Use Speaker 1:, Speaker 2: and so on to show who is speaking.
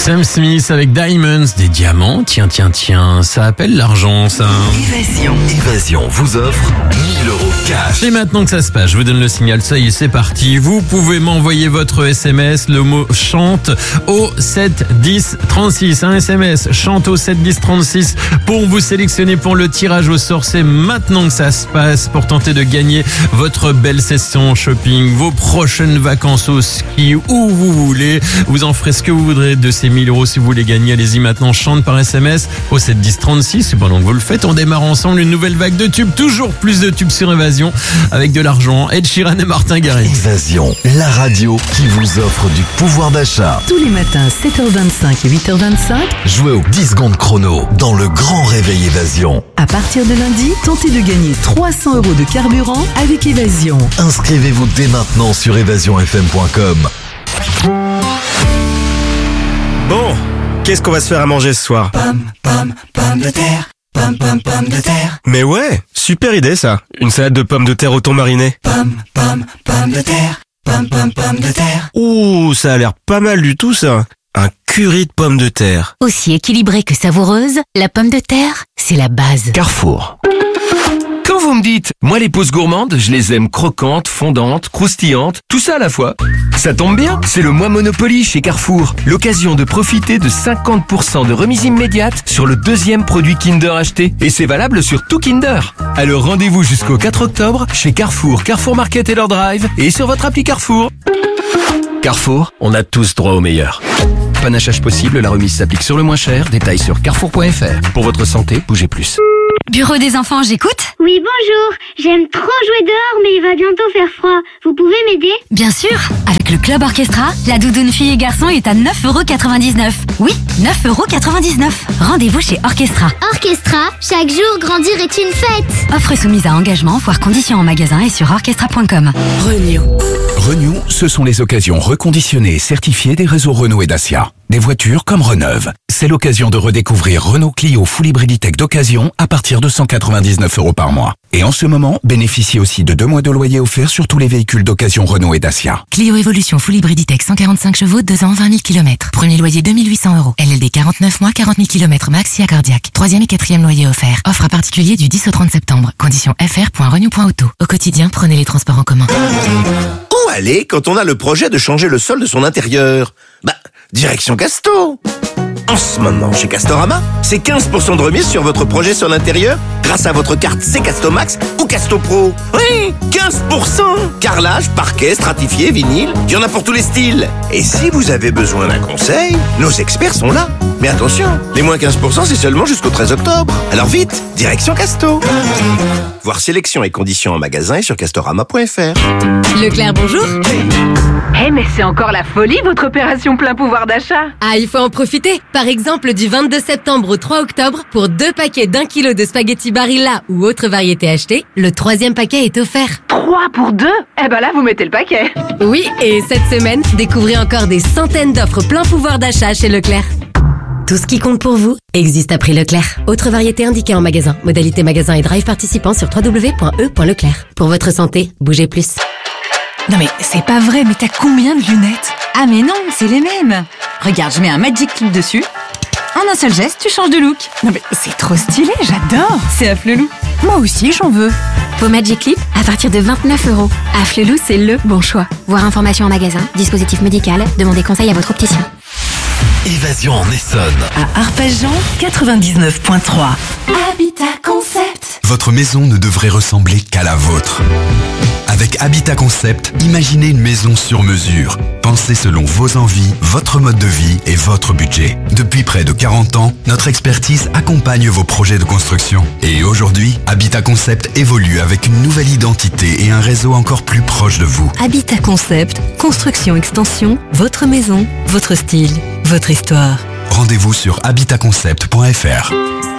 Speaker 1: Sam Smith avec Diamonds, des diamants, tiens, ça appelle l'argent, ça.
Speaker 2: Évasion vous offre 1000 euros cash.
Speaker 1: C'est maintenant que ça se passe, je vous donne le signal, ça y est, c'est parti. Vous pouvez m'envoyer votre SMS, le mot chante au 7 10 36. Un SMS chante au 7 10 36 pour vous sélectionner pour le tirage au sort. C'est maintenant que ça se passe pour tenter de gagner votre belle session shopping, vos prochaines vacances au ski, où vous voulez. Vous en ferez ce que vous voudrez de ces 1000 euros si vous voulez gagner. Allez-y maintenant, chante par SMS au 7 10 36. Et pendant que vous le faites, on démarre ensemble une nouvelle vague de tubes, toujours plus de tubes sur Évasion avec de l'argent. Ed Sheeran et Martin Garrix.
Speaker 2: Évasion, la radio qui vous offre du pouvoir d'achat.
Speaker 3: Tous les matins, 7h25 et 8h25.
Speaker 2: Jouez au 10 secondes chrono dans le grand réveil Évasion.
Speaker 3: À partir de lundi, tentez de gagner 300 euros de carburant avec Évasion.
Speaker 2: Inscrivez-vous dès maintenant sur évasionfm.com.
Speaker 4: Bon, qu'est-ce qu'on va se faire à manger ce soir?
Speaker 5: Pommes de terre. Pommes de terre.
Speaker 4: Mais ouais, super idée ça. Une salade de pommes de terre au thon mariné.
Speaker 5: Pommes de terre. Pommes de terre.
Speaker 4: Ouh, ça a l'air pas mal du tout ça. Un curry de pommes de terre.
Speaker 6: Aussi équilibrée que savoureuse, la pomme de terre, c'est la base.
Speaker 7: Carrefour. Quand vous me dites, moi les pousses gourmandes, je les aime croquantes, fondantes, croustillantes, tout ça à la fois. Ça tombe bien, c'est le mois Monopoly chez Carrefour. L'occasion de profiter de 50% de remise immédiate sur le deuxième produit Kinder acheté. Et c'est valable sur tout Kinder. Alors rendez-vous jusqu'au 4 octobre chez Carrefour, Carrefour Market et leur drive et sur votre appli Carrefour. Carrefour, on a tous droit au meilleur. Panachage possible, la remise s'applique sur le moins cher. Détails sur carrefour.fr. Pour votre santé, bougez plus.
Speaker 6: Bureau des enfants, j'écoute?
Speaker 8: Oui, bonjour. J'aime trop jouer dehors, mais il va bientôt faire froid. Vous pouvez m'aider?
Speaker 6: Bien sûr. Avec le Club Orchestra, la doudoune fille et garçon est à 9,99 €. Oui, 9,99 €. Rendez-vous chez Orchestra.
Speaker 8: Orchestra, chaque jour grandir est une fête.
Speaker 6: Offre soumise à engagement, voire conditions en magasin et sur orchestra.com.
Speaker 9: Renew, ce sont les occasions reconditionnées et certifiées des réseaux Renault et Dacia. Des voitures comme Reneuve. C'est l'occasion de redécouvrir Renault Clio Full Hybrid Tech d'occasion à partir de 199 € par mois. Et en ce moment, bénéficiez aussi de 2 mois de loyer offert sur tous les véhicules d'occasion Renault et Dacia.
Speaker 6: Clio Evolution Full Hybrid Tech 145 chevaux, 2 ans, 20 000 km. Premier loyer 2 800 €. LLD 49 mois, 40 000 km max, si cardiaque. 3e et 4e loyer offert. Offre à particulier du 10 au 30 septembre. Conditions fr.renew.auto. Au quotidien, prenez les transports en commun.
Speaker 10: Où aller quand on a le projet de changer le sol de son intérieur? Direction Casto. En ce moment, chez Castorama, c'est 15% de remise sur votre projet sur l'intérieur grâce à votre carte C-Casto Max ou Casto Pro. Oui, 15%. Carrelage, parquet, stratifié, vinyle, il y en a pour tous les styles. Et si vous avez besoin d'un conseil, nos experts sont là. Mais attention, les moins 15%, c'est seulement jusqu'au 13 octobre. Alors vite, direction Casto. Voir sélection et conditions en magasin et sur castorama.fr.
Speaker 11: Leclerc, bonjour.
Speaker 12: Mais c'est encore la folie, votre opération plein pouvoir d'achat.
Speaker 11: Ah, il faut en profiter. Par exemple, du 22 septembre au 3 octobre, pour 2 paquets d'1 kilo de spaghettis Barilla ou autre variété achetée, le 3e paquet est offert.
Speaker 12: 3 pour 2? Là, vous mettez le paquet.
Speaker 11: Oui, et cette semaine, découvrez encore des centaines d'offres plein pouvoir d'achat chez Leclerc. Tout ce qui compte pour vous existe à prix Leclerc. Autre variété indiquée en magasin. Modalité magasin et drive participant sur www.e.leclerc. Pour votre santé, bougez plus.
Speaker 13: Non mais c'est pas vrai, mais t'as combien de lunettes? Ah mais non, c'est les mêmes. Regarde, je mets un Magic Clip dessus. En un seul geste, tu changes de look. Non mais c'est trop stylé, j'adore. C'est Afflelou. Moi aussi, j'en veux.
Speaker 6: Vos Magic Clip à partir de 29 €. Afflelou, c'est le bon choix. Voir information en magasin, dispositif médical, demandez conseil à votre opticien.
Speaker 2: Évasion en Essonne.
Speaker 3: À Arpajon, 99.3.
Speaker 5: Habitat Concept.
Speaker 9: Votre maison ne devrait ressembler qu'à la vôtre. Avec Habitat Concept, imaginez une maison sur mesure. Pensez selon vos envies, votre mode de vie et votre budget. Depuis près de 40 ans, notre expertise accompagne vos projets de construction. Et aujourd'hui, Habitat Concept évolue avec une nouvelle identité et un réseau encore plus proche de vous.
Speaker 3: Habitat Concept, construction extension, votre maison, votre style, votre histoire.
Speaker 9: Rendez-vous sur habitatconcept.fr.